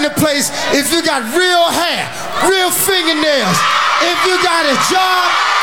the place if you got real hair, real fingernails, if you got a job,